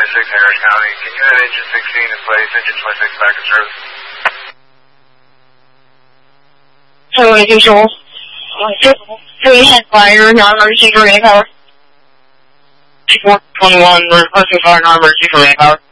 Harris County. Can you have engine 16 in place, engine 26 back in service? Highway control. 3 fire, non-emergency for main power. 421, requesting fire, non-emergency for main power.